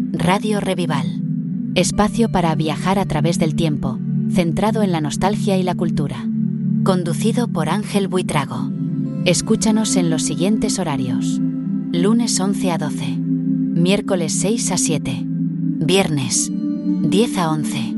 Radio Revival. Espacio para viajar a través del tiempo, centrado en la nostalgia y la cultura. Conducido por Ángel Buitrago. Escúchanos en los siguientes horarios: lunes 11 a 12, miércoles 6 a 7, viernes 10 a 11.